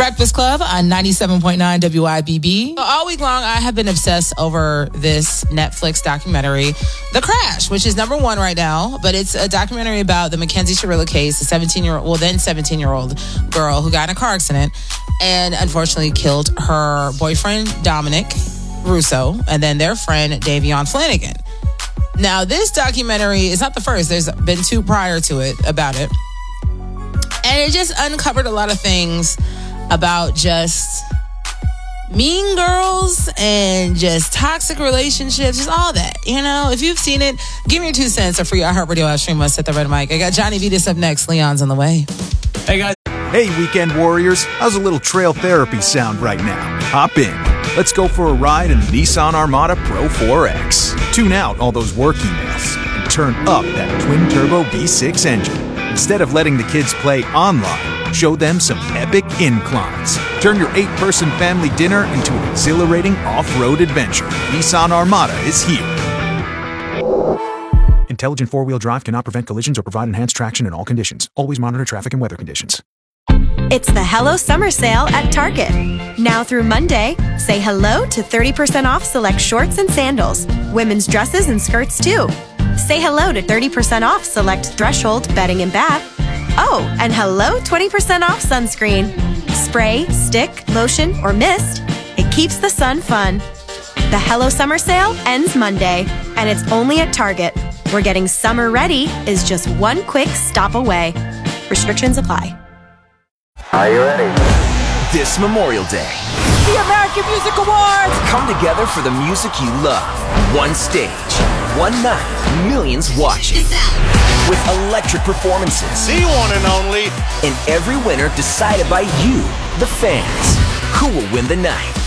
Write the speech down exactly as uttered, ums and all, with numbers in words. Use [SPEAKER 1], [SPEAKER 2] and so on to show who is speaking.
[SPEAKER 1] Breakfast Club on ninety-seven point nine W I B B. All week long, I have been obsessed over this Netflix documentary, The Crash, which is number one right now. But it's a documentary about the Mackenzie Shirilla case, a seventeen-year-old, well, then seventeen-year-old girl who got in a car accident and unfortunately killed her boyfriend, Dominic Russo, and then their friend, Davion Flanagan. Now, this documentary is not the first. There's been two prior to it about it. And it just uncovered a lot of things about just mean girls and just toxic relationships, just all that. You know, if you've seen it, give me your two cents. A free iHeartRadio live stream us at the Red Mic. I got Johnny Vitas up next. Leon's on the way.
[SPEAKER 2] Hey, guys.
[SPEAKER 3] Hey, weekend warriors. How's a little trail therapy sound right now? Hop in. Let's go for a ride in the Nissan Armada Pro four X. Tune out all those work emails and turn up that twin-turbo V six engine. Instead of letting the kids play online, show them some epic inclines. Turn your eight-person family dinner into an exhilarating off-road adventure. Nissan Armada is here. Intelligent four-wheel drive cannot prevent collisions or provide enhanced traction in all conditions. Always monitor traffic and weather conditions.
[SPEAKER 4] It's the Hello Summer Sale at Target. Now through Monday, say hello to thirty percent off select shorts and sandals, women's dresses and skirts too. Say hello to thirty percent off select Threshold bedding and bath. Oh, and hello twenty percent off sunscreen. Spray, stick, lotion, or mist, it keeps the sun fun. The Hello Summer Sale ends Monday, and it's only at Target, where getting summer ready is just one quick stop away. Restrictions apply.
[SPEAKER 5] Are you ready?
[SPEAKER 6] This Memorial Day,
[SPEAKER 7] the American Music Awards!
[SPEAKER 6] Come together for the music you love. One stage, one night, millions watching. With electric performances.
[SPEAKER 8] The one and only.
[SPEAKER 6] And every winner decided by you, the fans. Who will win the night?